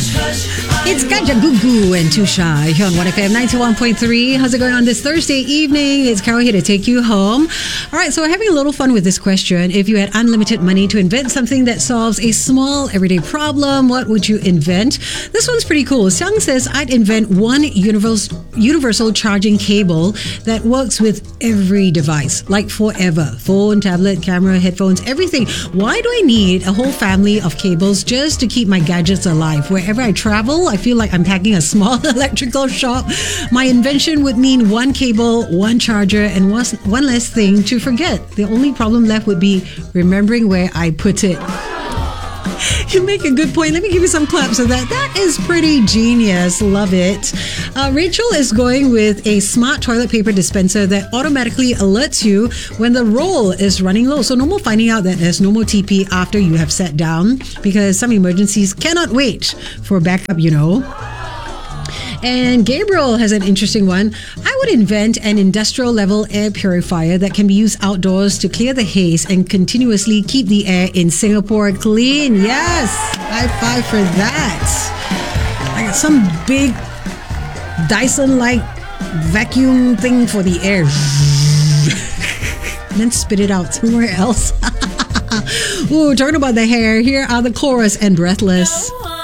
It's Kajagugu and Tusha here on 1FM 91.3. How's it going on this Thursday evening? It's Carol here to take you home. All right, so we're having a little fun with this question. If you had unlimited money to invent something that solves a small everyday problem, what would you invent? This one's pretty cool. Xiang says, I'd invent one universal charging cable that works with every device, like forever. Phone, tablet, camera, headphones, everything. Why do I need a whole family of cables just to keep my gadgets alive? Wherever I travel, I feel like I'm packing a small electrical shop. My invention would mean one cable, one charger, and one less thing to forget. The only problem left would be remembering where I put it. You make a good point. Let me give you some claps of that. That is pretty genius. Love it. Rachel is going with a smart toilet paper dispenser that automatically alerts you when the roll is running low. So no more finding out that there's no more TP after you have sat down, because some emergencies cannot wait for backup, you know. And Gabriel has an interesting one. I would invent an industrial level air purifier that can be used outdoors to clear the haze and continuously keep the air in Singapore clean. Yes, high five for that. Like some big Dyson-like vacuum thing for the air. And then spit it out somewhere else. Ooh, talking about the hair, here are the chorus and Breathless.